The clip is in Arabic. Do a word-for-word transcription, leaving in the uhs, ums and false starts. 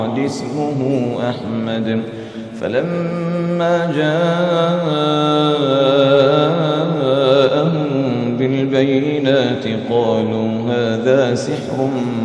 اسمه أحمد فلما جاءهم بالبينات قالوا هذا سحر